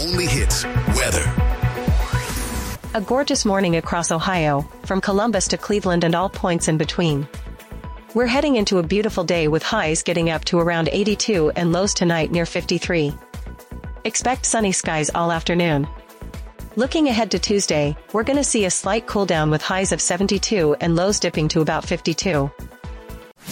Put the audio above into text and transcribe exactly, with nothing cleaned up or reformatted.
only hits, weather. A gorgeous morning across Ohio, from Columbus to Cleveland and all points in between. We're heading into a beautiful day with highs getting up to around eighty-two and lows tonight near fifty-three. Expect sunny skies all afternoon. Looking ahead to Tuesday, we're gonna see a slight cool down with highs of seventy-two and lows dipping to about fifty-two.